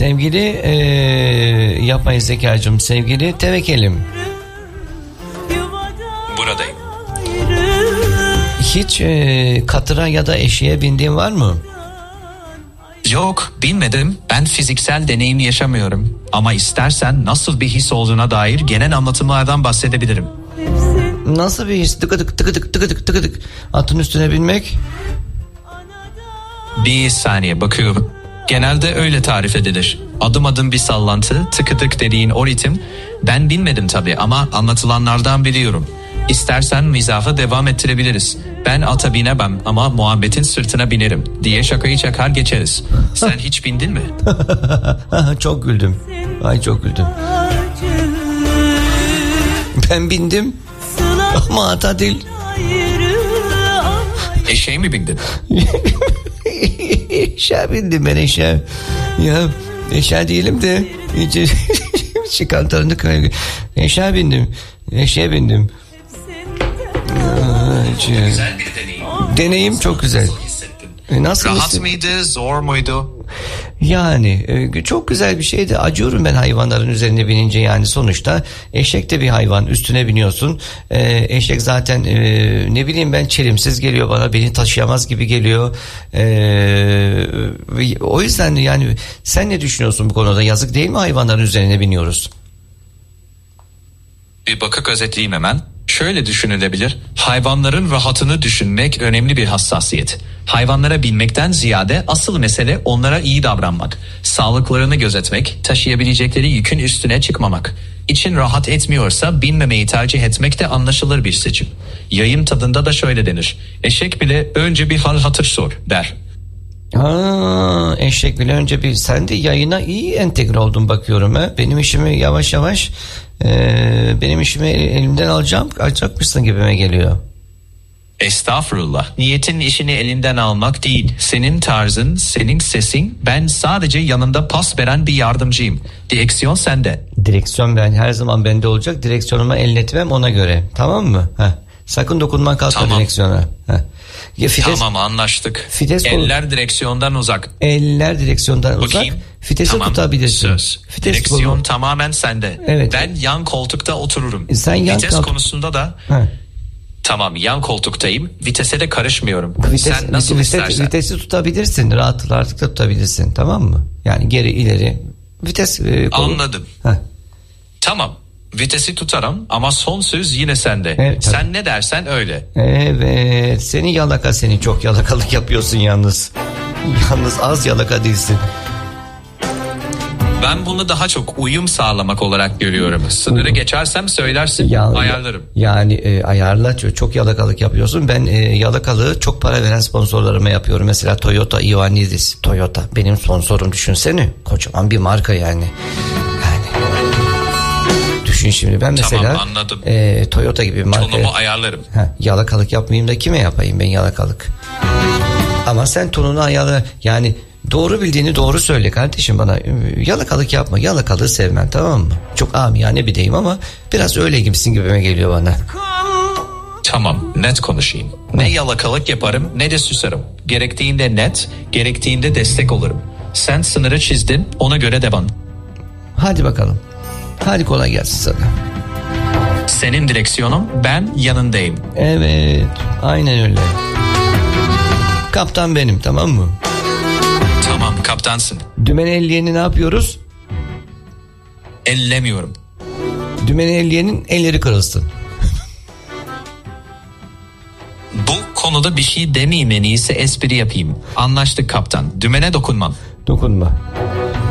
Sevgili yapay zekacığım, sevgili tevekkelim. Buradayım. Hiç katıra ya da eşeğe bindiğin var mı? Yok, bilmedim. Ben fiziksel deneyim yaşamıyorum. Ama istersen nasıl bir his olduğuna dair genel anlatımlardan bahsedebilirim. Nasıl bir his? Tıkıdık tıkıdık tıkıdık tıkıdık. Atın üstüne binmek. Bir saniye bakıyorum. Genelde öyle tarif edilir. Adım adım bir sallantı, tıkıdık dediğin o ritim. Ben bilmedim tabii ama anlatılanlardan biliyorum. İstersen mizahı devam ettirebiliriz. Ben ata binemem ama muhabbetin sırtına binerim diye şakayı çakar geçeriz. Sen hiç bindin mi? Çok güldüm. Ay çok güldüm. Ben bindim ama ata değil. Eşeğe mi bindin? Eşeğe bindim ben, eşeğe. Ya eşeğe değilim de çıkantarını eşeğe bindim. Eşeğe bindim. Güzel bir deneyim. Deneyim çok güzel. Nasıl rahat mıydı, zor muydu? Yani çok güzel bir şeydi. Acıyorum ben hayvanların üzerine binince, yani sonuçta eşek de bir hayvan, üstüne biniyorsun. Eşek zaten ne bileyim ben, çelimsiz geliyor bana, beni taşıyamaz gibi geliyor. O yüzden yani sen ne düşünüyorsun bu konuda? Yazık değil mi hayvanların üzerine biniyoruz? Bir bakıp özetleyeyim hemen. Şöyle düşünülebilir. Hayvanların rahatını düşünmek önemli bir hassasiyet. Hayvanlara binmekten ziyade asıl mesele onlara iyi davranmak. Sağlıklarını gözetmek, taşıyabilecekleri yükün üstüne çıkmamak. İçin rahat etmiyorsa binmemeyi tercih etmek de anlaşılır bir seçim. Yayın tadında da şöyle denir. Eşek bile önce bir hal hatır sor der. Eşek bile önce bir... Sen de yayına iyi entegre oldun bakıyorum ha. Benim işimi yavaş yavaş benim işimi elimden alacakmışsın gibime geliyor. Estağfurullah. Niyetin işini elinden almak değil. Senin tarzın, senin sesin. Ben sadece yanında pas veren bir yardımcıyım. Direksiyon sende. Direksiyon her zaman bende olacak. Direksiyonuma elletmem, ona göre. Tamam mı? Sakın dokunman kalkma tamam. Direksiyona. Tamam, anlaştık. Eller direksiyondan uzak. Eller direksiyondan bakayım. Uzak. Fitesi tamam. tutabilirsin. Söz. Direksiyon tamamen sende. Evet. Ben yan koltukta otururum. Sen yan Vites konusunda da tamam, yan koltuktayım. Vitese de karışmıyorum. Sen nasıl istersen. Vitesi tutabilirsin. Rahatlıkla tutabilirsin. Tamam mı? Yani geri ileri. Vites anladım. Tamam. Vitesi tutarım ama son söz yine sende. Evet, sen ne dersen öyle. Evet. Seni çok yalakalık yapıyorsun yalnız. Yalnız az yalaka değilsin. Ben bunu daha çok uyum sağlamak olarak görüyorum. Sınırı geçersem söylersin, ayarlarım. Yani ayarla, çok yalakalık yapıyorsun. Ben yalakalığı çok para veren sponsorlarıma yapıyorum. Mesela Toyota Ioannidis. Toyota benim sponsorum, düşünsene. Kocaman bir marka yani. Düşün şimdi, ben mesela tamam, anladım. Toyota gibi bir marka. Tonumu ayarlarım. Yalakalık yapmayayım da kime yapayım ben yalakalık? Ama sen tonunu ayarla. Yani doğru bildiğini doğru söyle kardeşim bana. Yalakalık yapma. Yalakalığı sevmem, tamam mı? Çok amiyane bir deyim ama biraz öyle gibisin gibime geliyor bana. Tamam, net konuşayım. Ne yalakalık yaparım ne de susarım. Gerektiğinde net, gerektiğinde destek olurum. Sen sınırı çizdin, ona göre devam. Hadi bakalım. Hadi kolay gelsin sana. Senin direksiyonun, ben yanındayım. Evet, aynen öyle. Kaptan benim, tamam mı? Tamam, kaptansın. Dümeni elleyeni ne yapıyoruz? Ellemiyorum. Dümeni elleyenin elleri kırılsın. Bu konuda bir şey demeyeyim, en iyisi espri yapayım. Anlaştık kaptan. Dümene dokunmam. Dokunma.